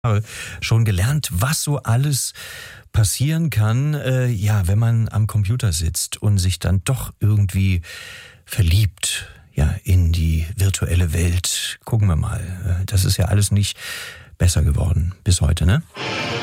schon gelernt, was so alles passieren kann, wenn man am Computer sitzt und sich dann doch irgendwie verliebt, in die virtuelle Welt. Gucken wir mal. Das ist ja alles nicht besser geworden bis heute, ne?